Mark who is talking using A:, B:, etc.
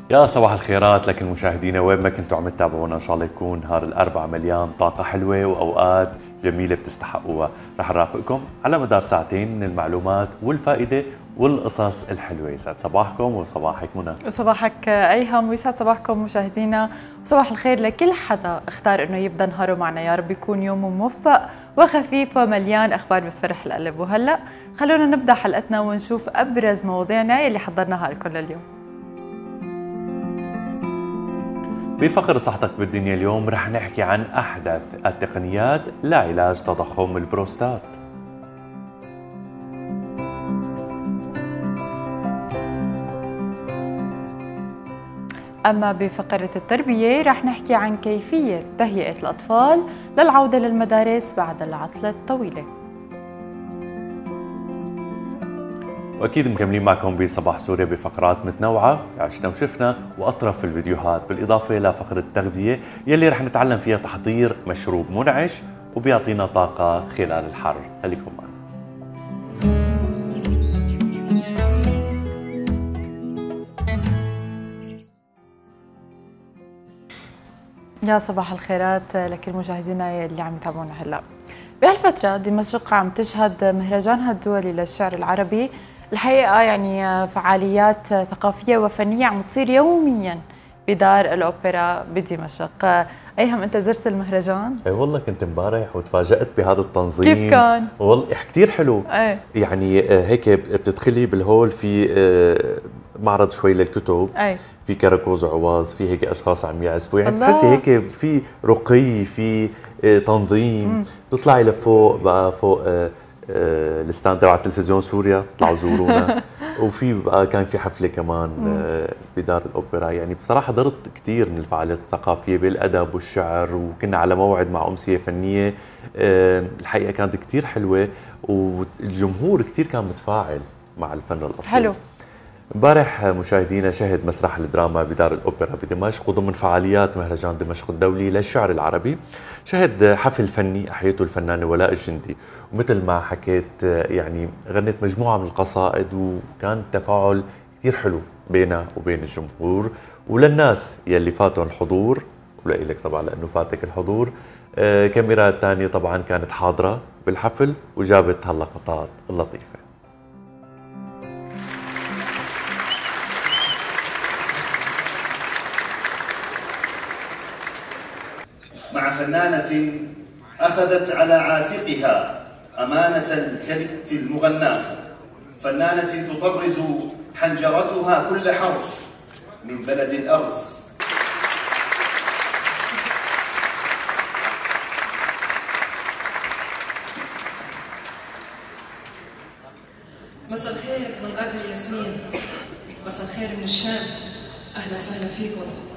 A: يا صباح الخيرات لكن مشاهدينا وين ما كنتوا عم تتابعونا، ان شاء الله يكون نهار الاربعاء مليان طاقه حلوه واوقات جميله بتستحقوها. رح نرافقكم على مدار ساعتين من المعلومات والفائده والقصص الحلوه. يسعد صباحكم وصباحك منى.
B: وصباحك ايهم، ويسعد صباحكم مشاهدينا، وصباح الخير لكل حدا اختار انه يبدا نهاره معنا. يا رب يكون يومه موفق وخفيف ومليان اخبار بتفرح القلب. وهلا خلونا نبدا حلقتنا ونشوف ابرز مواضيعنا يلي حضرناها لكم لليوم.
A: بفقر صحتك بالدنيا اليوم رح نحكي عن أحدث التقنيات لعلاج تضخم البروستات.
B: أما بفقرة التربية رح نحكي عن كيفية تهيئة الأطفال للعودة للمدارس بعد العطلة الطويلة.
A: واكيد مكملين معكم بصباح سوريا بفقرات متنوعه عشنا وشفنا واطرف الفيديوهات، بالاضافه لفقره التغذيه يلي رح نتعلم فيها تحضير مشروب منعش وبيعطينا طاقه خلال الحر. خليكم معنا.
B: يا صباح الخيرات لكل مشاهدينا اللي عم يتابعونا هلا. بهالفتره دمشق عم تشهد مهرجانها الدولي للشعر العربي. الحقيقة يعني فعاليات ثقافية وفنية عم تصير يومياً بدار الأوبرا بدمشق. أيهم أنت زرت المهرجان؟
A: اي والله كنت امبارح وتفاجأت بهذا التنظيم.
B: كيف كان؟
A: والله كثير حلو.
B: أي.
A: يعني هيك بتدخلي بالهول في معرض شوي للكتب.
B: أي.
A: في كراكوز وعواز، في هيك اشخاص عم يعزفوا، يعني بتحسي هيك في رقي، في تنظيم. تطلعي لفوق بقى فوق الستاند تبع تلفزيون سوريا، طلعوا زورونا. وفي بقى كان في حفله كمان بدار الاوبرا. يعني بصراحه حضرت كثير من الفعاليات الثقافيه بالادب والشعر، وكنا على موعد مع امسيه فنيه الحقيقه كانت كثير حلوه، والجمهور كثير كان متفاعل مع الفن الاصيل. حلو. امبارح مشاهدينا شهد مسرح الدراما بدار الأوبرا بدمشق وضمن فعاليات مهرجان دمشق الدولي للشعر العربي شهد حفل فني أحيته الفنانة ولاء الجندي، ومثل ما حكيت يعني غنت مجموعة من القصائد، وكان تفاعل كثير حلو بينها وبين الجمهور وللناس يلي فاتهم الحضور، ولإلك طبعا لأنه فاتك الحضور. كاميرات ثانية طبعا كانت حاضرة بالحفل وجابت هاللقطات اللطيفة.
C: مع فنانة أخذت على عاتقها أمانة الكلمة المغناة، فنانة تطرز حنجرتها كل حرف من بلد الأرز.
D: مساء الخير من أرض الياسمين، مساء الخير من الشام، أهلا وسهلا فيكم.